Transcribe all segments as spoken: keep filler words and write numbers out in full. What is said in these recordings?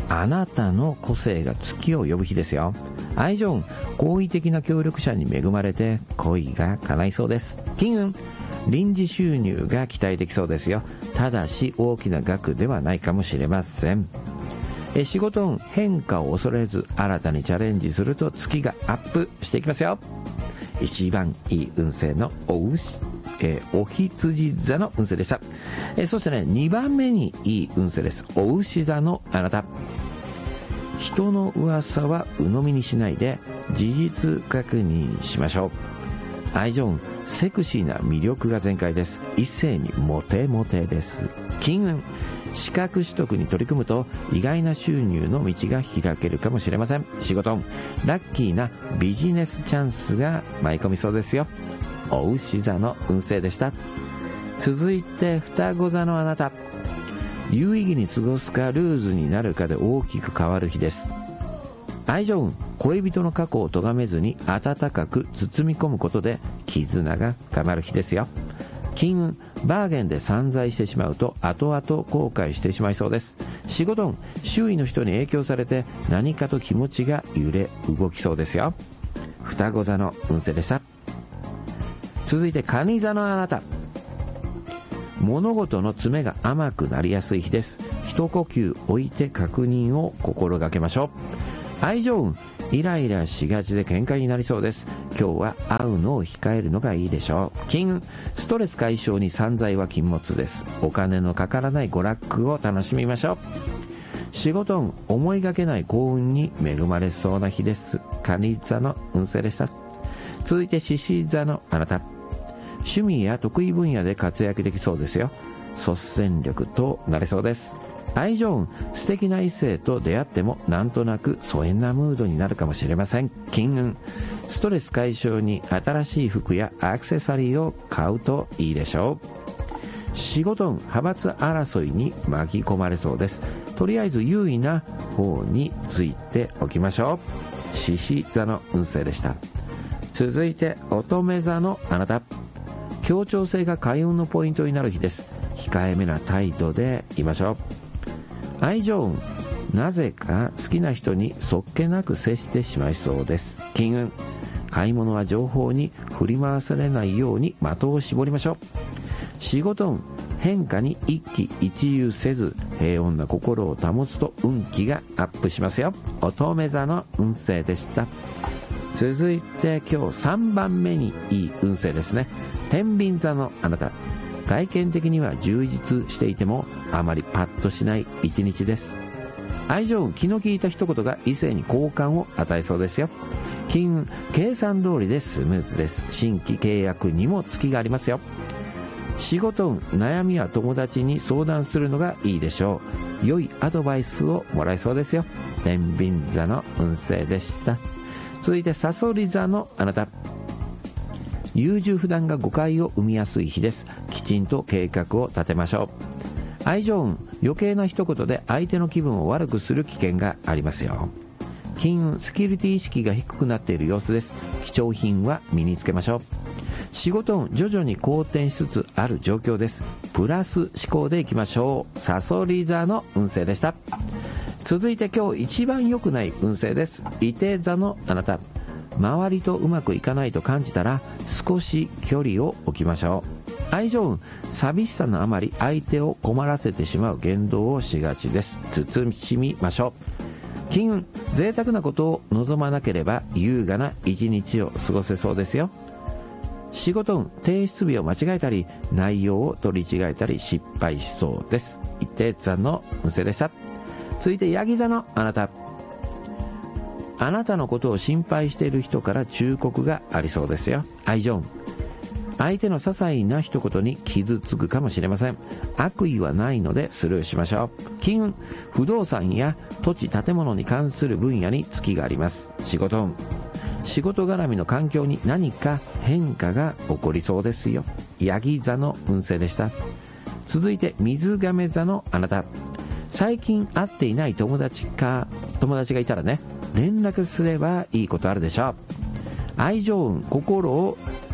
あなたの個性が月を呼ぶ日ですよ。愛情運、好意的な協力者に恵まれて恋が叶いそうです。金運、臨時収入が期待できそうですよ。ただし大きな額ではないかもしれません。え仕事運、変化を恐れず新たにチャレンジすると月がアップしていきますよ。一番いい運勢のお牛、えー、お羊座の運勢でした。えー、そしてね、にばんめにいい運勢です。お牛座のあなた。人の噂は鵜呑みにしないで事実確認しましょう。愛情運、セクシーな魅力が全開です。異性にモテモテです。金運、資格取得に取り組むと意外な収入の道が開けるかもしれません。仕事運、ラッキーなビジネスチャンスが舞い込みそうですよ。お牛座の運勢でした。続いて双子座のあなた。有意義に過ごすかルーズになるかで大きく変わる日です。愛情運、恋人の過去を咎めずに温かく包み込むことで絆が深まる日ですよ。金運、バーゲンで散財してしまうと後々後悔してしまいそうです。仕事運、周囲の人に影響されて何かと気持ちが揺れ動きそうですよ。双子座の運勢でした。続いて蟹座のあなた。物事の詰めが甘くなりやすい日です。一呼吸置いて確認を心がけましょう。愛情運、イライラしがちで喧嘩になりそうです。今日は会うのを控えるのがいいでしょう。金運、ストレス解消に散財は禁物です。お金のかからない娯楽を楽しみましょう。仕事運、思いがけない幸運に恵まれそうな日です。蟹座の運勢でした。続いて獅子座のあなた。趣味や得意分野で活躍できそうですよ。率先力となれそうです。愛情運、素敵な異性と出会ってもなんとなく疎遠なムードになるかもしれません。金運、ストレス解消に新しい服やアクセサリーを買うといいでしょう。仕事運、派閥争いに巻き込まれそうです。とりあえず優位な方についておきましょう。獅子座の運勢でした。続いて乙女座のあなた。協調性が開運のポイントになる日です。控えめな態度でいましょう。愛情運、なぜか好きな人にそっけなく接してしまいそうです。金運、買い物は情報に振り回されないように的を絞りましょう。仕事運、変化に一喜一憂せず平穏な心を保つと運気がアップしますよ。乙女座の運勢でした。続いて今日さんばんめにいい運勢ですね。天秤座のあなた。外見的には充実していてもあまりパッとしない一日です。愛情運、気の利いた一言が異性に好感を与えそうですよ。金運、計算通りでスムーズです。新規契約にも月がありますよ。仕事運、悩みは友達に相談するのがいいでしょう。良いアドバイスをもらえそうですよ。天秤座の運勢でした。続いてさそり座のあなた。優柔不断が誤解を生みやすい日です。きちんと計画を立てましょう。愛情運、余計な一言で相手の気分を悪くする危険がありますよ。金運、セキュリティ意識が低くなっている様子です。貴重品は身につけましょう。仕事運、徐々に好転しつつある状況です。プラス思考でいきましょう。さそり座の運勢でした。続いて今日一番良くない運勢です。いて座のあなた。周りとうまくいかないと感じたら少し距離を置きましょう。愛情運、寂しさのあまり相手を困らせてしまう言動をしがちです。慎みましょう。金運、贅沢なことを望まなければ優雅な一日を過ごせそうですよ。仕事運、提出日を間違えたり内容を取り違えたり失敗しそうです。いて座の運勢でした。続いてヤギ座のあなた。あなたのことを心配している人から忠告がありそうですよ。愛情運、相手の些細な一言に傷つくかもしれません。悪意はないのでスルーしましょう。金運、不動産や土地建物に関する分野に月があります。仕事運、仕事絡みの環境に何か変化が起こりそうですよ。ヤギ座の運勢でした。続いて水亀座のあなた。最近会っていない友達か友達がいたらね、連絡すればいいことあるでしょう。愛情運、心を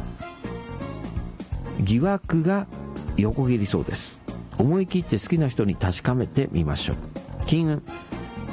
疑惑が横切りそうです。思い切って好きな人に確かめてみましょう。金運、